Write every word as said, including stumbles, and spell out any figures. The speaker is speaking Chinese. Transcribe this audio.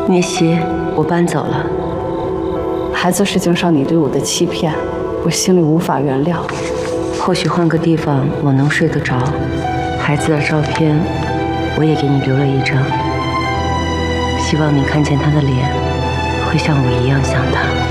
聂曦，我搬走了。 孩子事情上你对我的欺骗，我心里无法原谅。 或许换个地方我能睡得着。孩子的照片我也给你留了一张，希望你看见他的脸，会像我一样想他。